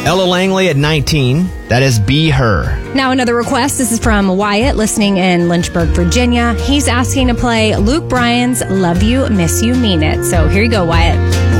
Ella Langley at 19. That is Be Her. Now another request. This is from Wyatt, listening in Lynchburg, Virginia. He's asking to play Luke Bryan's Love You, Miss You, Mean It. So here you go, Wyatt.